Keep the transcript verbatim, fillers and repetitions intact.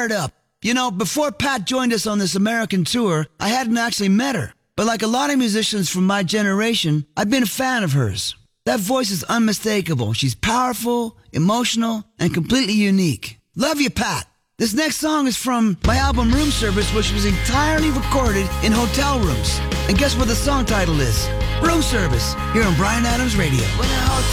fired up. You know, before Pat joined us on this American tour, I hadn't actually met her. But like a lot of musicians from my generation, I've been a fan of hers. That voice is unmistakable. She's powerful, emotional, and completely unique. Love you, Pat. This next song is from my album Room Service, which was entirely recorded in hotel rooms. And guess what the song title is? Room Service, here on Bryan Adams Radio. When a